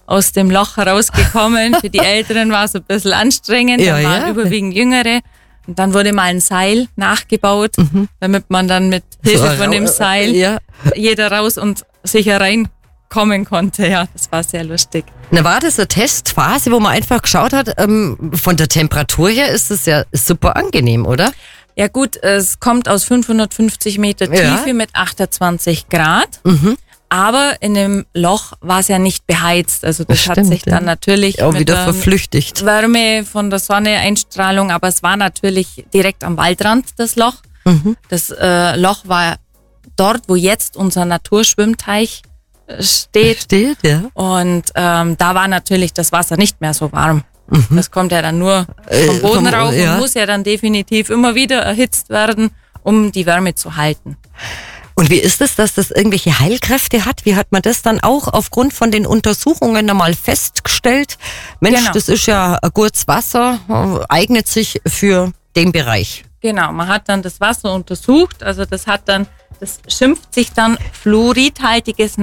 aus dem Loch herausgekommen. Für die Älteren war es ein bisschen anstrengend, dann waren überwiegend Jüngere. Und dann wurde mal ein Seil nachgebaut, damit man dann mit Hilfe von dem Seil jeder raus und sicher reinkommen konnte. Ja, das war sehr lustig. Na, war das eine Testphase, wo man einfach geschaut hat, von der Temperatur her ist es ja super angenehm, oder? Ja gut, es kommt aus 550 Meter Tiefe mit 28 Grad. Aber in dem Loch war es ja nicht beheizt. Also das hat sich dann natürlich auch mit wieder verflüchtigt. Wärme von der Sonne, Einstrahlung, aber es war natürlich direkt am Waldrand, das Loch. Das Loch war dort, wo jetzt unser Naturschwimmteich steht. Und da war natürlich das Wasser nicht mehr so warm. Das kommt ja dann nur vom Boden rauf und muss ja dann definitiv immer wieder erhitzt werden, um die Wärme zu halten. Und wie ist es, dass das irgendwelche Heilkräfte hat? Wie hat man das dann auch aufgrund von den Untersuchungen einmal festgestellt? Mensch, das ist ja ein gutes Wasser, eignet sich für den Bereich. Genau, man hat dann das Wasser untersucht, also das schimpft sich dann fluoridhaltiges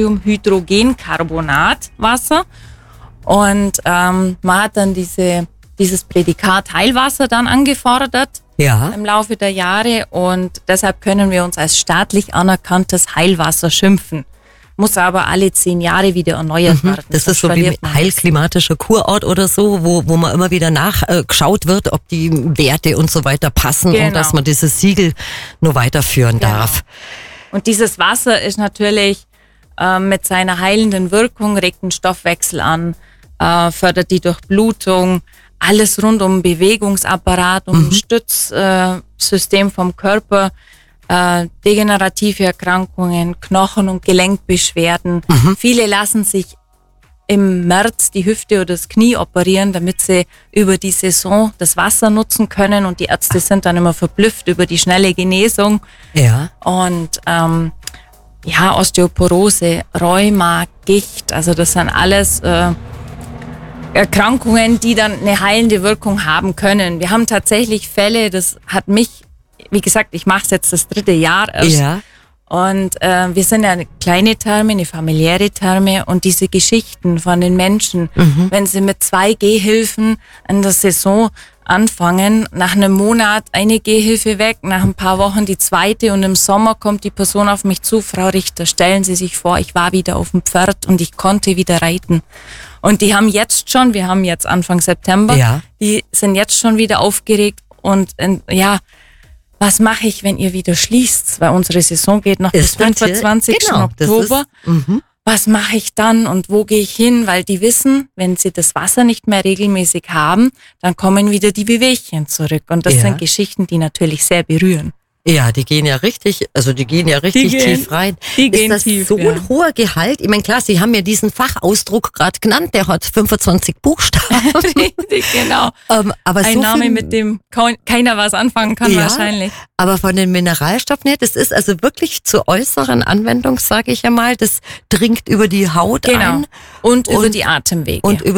Natriumhydrogencarbonat-Wasser. Und man hat dann dieses Prädikat Heilwasser dann angefordert im Laufe der Jahre und deshalb können wir uns als staatlich anerkanntes Heilwasser schimpfen. Muss aber alle 10 Jahre wieder erneuert werden. Das ist so wie ein heilklimatischer Kurort oder so, wo man immer wieder nachgeschaut wird, ob die Werte und so weiter passen und dass man dieses Siegel nur weiterführen darf. Und dieses Wasser ist natürlich mit seiner heilenden Wirkung, regt den Stoffwechsel an, fördert die Durchblutung, alles rund um Bewegungsapparat, um Stützsystem vom Körper, degenerative Erkrankungen, Knochen- und Gelenkbeschwerden. Viele lassen sich im März die Hüfte oder das Knie operieren, damit sie über die Saison das Wasser nutzen können und die Ärzte sind dann immer verblüfft über die schnelle Genesung. Und Osteoporose, Rheuma, Gicht, also das sind alles Erkrankungen, die dann eine heilende Wirkung haben können. Wir haben tatsächlich Fälle, das hat mich, wie gesagt, ich mache es jetzt das 3. Jahr erst. Und wir sind ja eine kleine Therme, eine familiäre Therme und diese Geschichten von den Menschen, wenn sie mit 2 Gehhilfen in der Saison anfangen, nach einem Monat eine Gehhilfe weg, nach ein paar Wochen die zweite und im Sommer kommt die Person auf mich zu, Frau Richter, stellen Sie sich vor, ich war wieder auf dem Pferd und ich konnte wieder reiten. Und die haben jetzt schon, wir haben jetzt Anfang September, die sind jetzt schon wieder aufgeregt und was mache ich, wenn ihr wieder schließt? Weil unsere Saison geht noch bis 25. Oktober. Was mache ich dann und wo gehe ich hin? Weil die wissen, wenn sie das Wasser nicht mehr regelmäßig haben, dann kommen wieder die Wehwehchen zurück. Und das sind Geschichten, die natürlich sehr berühren. Ja, die gehen ja richtig tief rein. Ist das tief, so ein hoher Gehalt? Ich meine, klar, Sie haben ja diesen Fachausdruck gerade genannt, der hat 25 Buchstaben. Richtig, genau. Aber ein Name, mit dem keiner was anfangen kann wahrscheinlich. Aber von den Mineralstoffen her, das ist also wirklich zur äußeren Anwendung, sage ich einmal, das dringt über die Haut ein. Und über die Atemwege.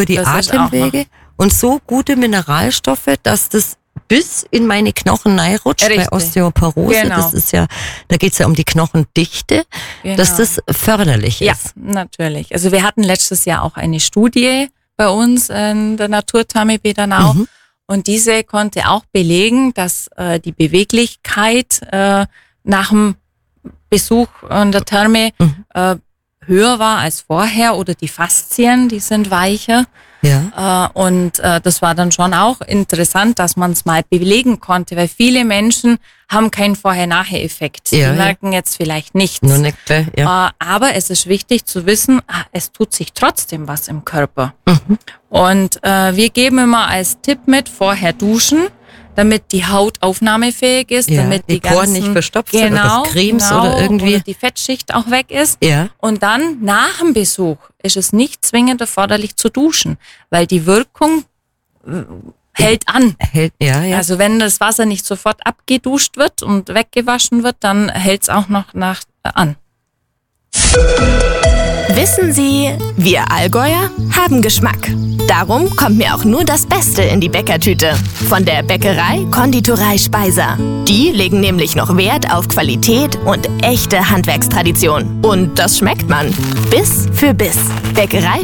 Und so gute Mineralstoffe, dass das bis in meine Knochen reinrutscht bei Osteoporose. Das ist ja, da geht's ja um die Knochendichte, dass das förderlich ist. Ja, natürlich. Also wir hatten letztes Jahr auch eine Studie bei uns in der Naturtherme Bedernau und diese konnte auch belegen, dass die Beweglichkeit nach dem Besuch in der Therme höher war als vorher oder die Faszien, die sind weicher. Und das war dann schon auch interessant, dass man es mal belegen konnte, weil viele Menschen haben keinen Vorher-Nachher-Effekt. Die merken jetzt vielleicht nichts. Nur nicht, aber es ist wichtig zu wissen, es tut sich trotzdem was im Körper. Und wir geben immer als Tipp mit, vorher duschen, damit die Haut aufnahmefähig ist, damit die Poren nicht verstopft sind oder Cremes oder irgendwie. Oder die Fettschicht auch weg ist. Und dann nach dem Besuch ist es nicht zwingend erforderlich zu duschen, weil die Wirkung hält an. Also wenn das Wasser nicht sofort abgeduscht wird und weggewaschen wird, dann hält es auch noch an. Wissen Sie, wir Allgäuer haben Geschmack. Darum kommt mir auch nur das Beste in die Bäckertüte. Von der Bäckerei Konditorei Speiser. Die legen nämlich noch Wert auf Qualität und echte Handwerkstradition. Und das schmeckt man. Biss für Biss. Bäckerei